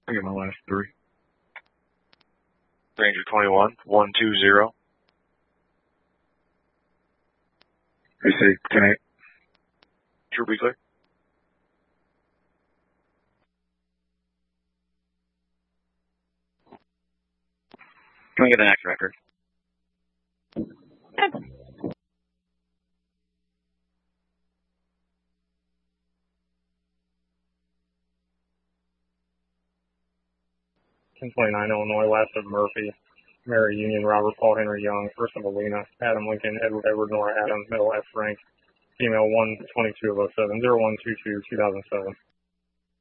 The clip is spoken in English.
I get my last three. Ranger 21, 120. They say 10-8. True, be clear. Can we get the next record? Illinois, last of Murphy, Mary Union, Robert Paul Henry Young, first of Alina, Adam Lincoln, Edward Nora Adam, middle F rank, female 122 of 07, 0122 2007.